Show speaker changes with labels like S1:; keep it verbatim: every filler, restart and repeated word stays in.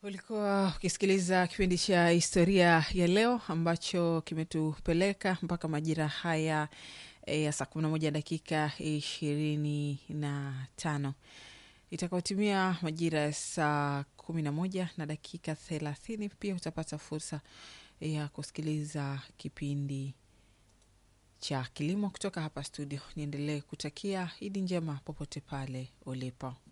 S1: Ulikuwa ukisikiliza kipindi cha historia ya leo ambacho kimetupeleka mpaka majira haya e, ya saa kumi na moja dakika ishirini na tano. Itakaotimia majira ya saa kumi na moja na dakika thelathini pia utapata fursa ya kusikiliza kipindi cha kilimo kutoka hapa studio. Niendelee kutakia Idi njema popote pale ulipo.